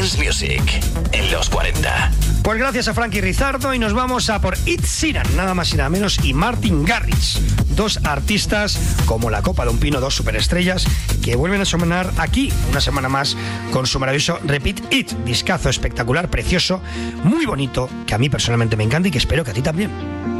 Dance Music en los 40. Pues gracias a Frankie Rizardo y nos vamos a por Ed Sheeran, nada más y nada menos, y Martin Garrix. Dos artistas como la copa de un pino, dos superestrellas que vuelven a sonar aquí una semana más con su maravilloso Repeat It, discazo espectacular, precioso, muy bonito, que a mí personalmente me encanta y que espero que a ti también.